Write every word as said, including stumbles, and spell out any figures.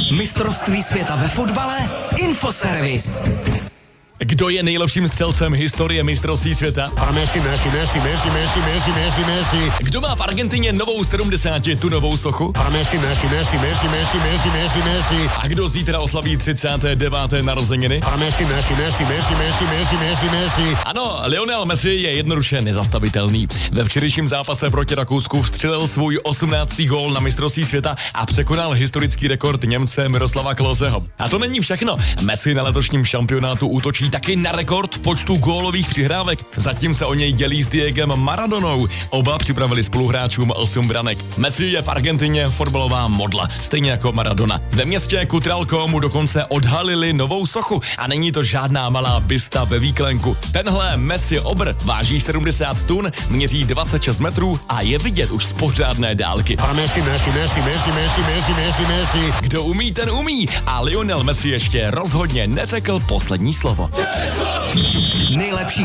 Mistrovství světa ve fotbale? Infoservis. Kdo je nejlepším střelcem historie mistrovství světa? Messi, Messi, Messi, Messi, Messi, Messi, Messi, Messi. Kdo má v Argentině novou sedmdesáti-tunovou sochu? Messi, Messi, Messi, Messi, Messi, Messi, Messi, Messi. A kdo zítra oslaví třicáté deváté narozeniny? Messi, Messi, Messi, Messi, Messi, Messi, Messi, Messi. Ano, Lionel Messi je jednoduše nezastavitelný. Ve včerejším zápase proti Rakousku vstřelil svůj osmnáctý gól na mistrovství světa a překonal historický rekord Němce Miroslava Kloseho. A to není všechno. Messi na letošním šampionátu útočí taky na rekord v počtu gólových přihrávek. Zatím se o něj dělí s Diegem Maradonou. Oba připravili spoluhráčům osm branek. Messi je v Argentině fotbalová modla, stejně jako Maradona. Ve městě Cutralco mu dokonce odhalili novou sochu a není to žádná malá bysta ve výklenku. Tenhle Messi obr váží sedmdesát tun, měří dvacet šest metrů a je vidět už z pořádné dálky. Messi, Messi, Messi, Messi, Messi, Messi, Messi, Messi. Kdo umí, ten umí. A Lionel Messi ještě rozhodně neřekl poslední slovo. Nejlepší